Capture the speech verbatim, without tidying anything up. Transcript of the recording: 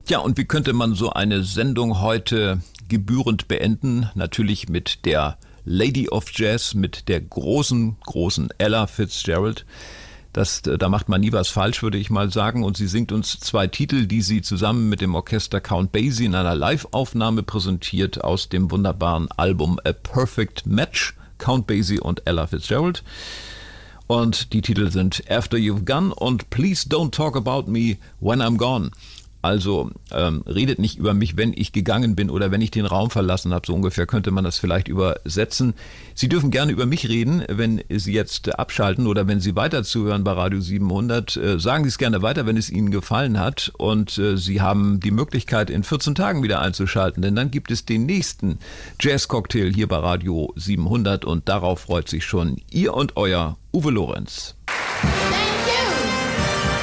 Ja, und wie könnte man so eine Sendung heute gebührend beenden? Natürlich mit der Lady of Jazz, mit der großen, großen Ella Fitzgerald. Das, da macht man nie was falsch, würde ich mal sagen. Und sie singt uns zwei Titel, die sie zusammen mit dem Orchester Count Basie in einer Live-Aufnahme präsentiert aus dem wunderbaren Album A Perfect Match, Count Basie und Ella Fitzgerald. Und die Titel sind After You've Gone und Please Don't Talk About Me When I'm Gone. Also ähm, redet nicht über mich, wenn ich gegangen bin oder wenn ich den Raum verlassen habe. So ungefähr könnte man das vielleicht übersetzen. Sie dürfen gerne über mich reden, wenn Sie jetzt abschalten oder wenn Sie weiter zuhören bei Radio siebenhundert. Äh, sagen Sie es gerne weiter, wenn es Ihnen gefallen hat. Und äh, Sie haben die Möglichkeit, in vierzehn Tagen wieder einzuschalten. Denn dann gibt es den nächsten Jazz-Cocktail hier bei Radio siebenhundert. Und darauf freut sich schon Ihr und Euer Uwe Lorenz.